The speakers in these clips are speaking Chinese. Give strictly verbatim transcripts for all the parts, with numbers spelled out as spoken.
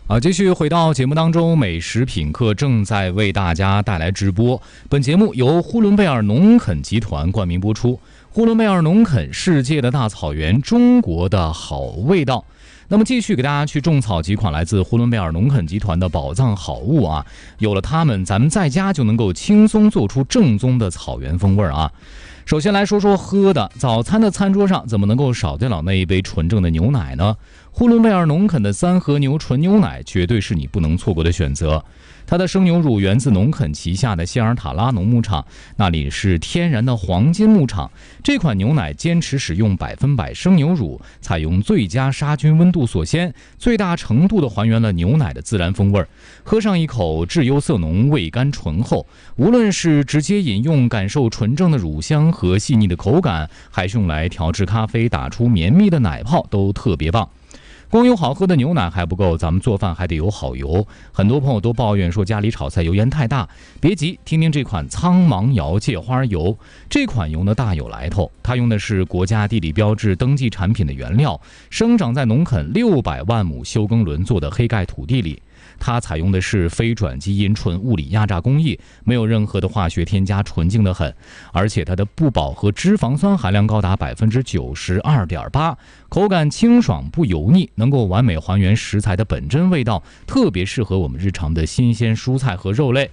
好，继续回到节目当中，美食品客正在为大家带来直播。本节目由呼伦贝尔农垦集团冠名播出。呼伦贝尔农垦，世界的大草原，中国的好味道。那么继续给大家去种草几款来自呼伦贝尔农垦集团的宝藏好物啊，有了它们，咱们在家就能够轻松做出正宗的草原风味啊。首先来说说喝的，早餐的餐桌上怎么能够少得了那一杯纯正的牛奶呢？呼伦贝尔农垦的三和牛纯牛奶绝对是你不能错过的选择。它的生牛乳源自农垦旗下的希尔塔拉农牧场，那里是天然的黄金牧场。这款牛奶坚持使用百分百生牛乳，采用最佳杀菌温度锁鲜，最大程度地还原了牛奶的自然风味。喝上一口，质优色浓，味甘醇厚。无论是直接饮用，感受纯正的乳香和细腻的口感，还是用来调制咖啡，打出绵密的奶泡，都特别棒。光有好喝的牛奶还不够，咱们做饭还得有好油。很多朋友都抱怨说家里炒菜油烟太大，别急，听听这款苍芒窑芥花油。这款油呢大有来头，它用的是国家地理标志登记产品的原料，生长在农垦六百万亩休耕轮作的黑盖土地里。它采用的是非转基因纯物理压榨工艺，没有任何的化学添加，纯净的很。而且它的不饱和脂肪酸含量高达百分之九十二点八，口感清爽不油腻，能够完美还原食材的本真味道，特别适合我们日常的新鲜蔬菜和肉类。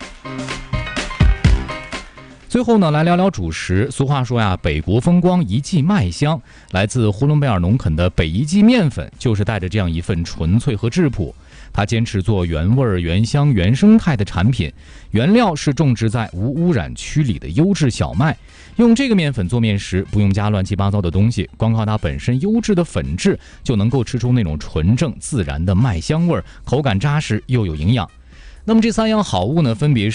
最后呢，来聊聊主食。俗话说呀，北国风光，一季麦香。来自呼伦贝尔农垦的北一季面粉，就是带着这样一份纯粹和质朴。它坚持做原味、原香、原生态的产品，原料是种植在无污染区里的优质小麦。用这个面粉做面食，不用加乱七八糟的东西，光靠它本身优质的粉质，就能够吃出那种纯正自然的麦香味，口感扎实又有营养。那么这三样好物呢，分别是